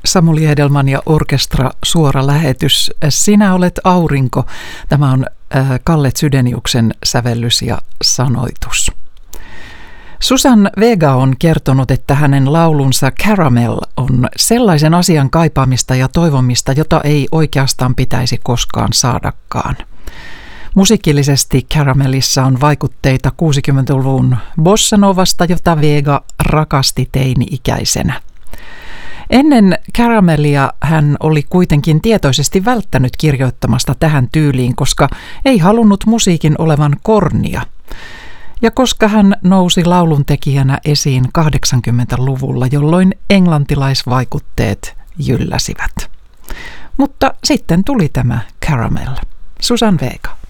Samuli Edelman ja orkestra suora lähetys. Sinä olet aurinko. Tämä on Kalle Zydeniuksen sävellys ja sanoitus. Susan Vega on kertonut, että hänen laulunsa Caramel on sellaisen asian kaipaamista ja toivomista, jota ei oikeastaan pitäisi koskaan saadakaan. Musiikillisesti Caramelissa on vaikutteita 60-luvun bossanovasta, jota Vega rakasti teini-ikäisenä. Ennen Caramelia hän oli kuitenkin tietoisesti välttänyt kirjoittamasta tähän tyyliin, koska ei halunnut musiikin olevan kornia. Ja koska hän nousi lauluntekijänä esiin 80-luvulla, jolloin englantilaisvaikutteet jylläsivät. Mutta sitten tuli tämä Caramel. Susan Vega.